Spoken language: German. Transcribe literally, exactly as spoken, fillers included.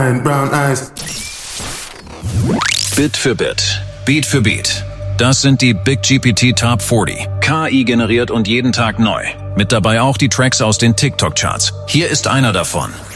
brown eyes. Bit für Bit, Beat für Beat. Das sind die Big G P T Top vierzig. K I generiert und jeden Tag neu. Mit dabei auch die Tracks aus den TikTok-Charts. Hier ist einer davon.